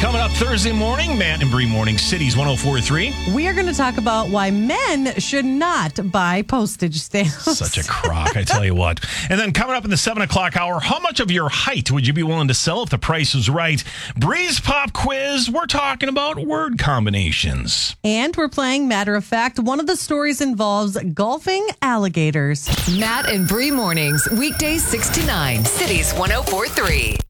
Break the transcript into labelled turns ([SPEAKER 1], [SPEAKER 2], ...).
[SPEAKER 1] Coming up Thursday morning, Matt and Bree Morning Cities 104.3.
[SPEAKER 2] We are going to talk about why men should not buy postage stamps.
[SPEAKER 1] Such a crock, I tell you what. And then coming up in the 7 o'clock hour, how much of your height would you be willing to sell if the price is right? Bree's Pop Quiz, we're talking about word combinations.
[SPEAKER 2] And we're playing Matter of Fact. One of the stories involves golfing alligators.
[SPEAKER 3] Matt and Bree Mornings, weekdays 6 to 9, Cities 104.3.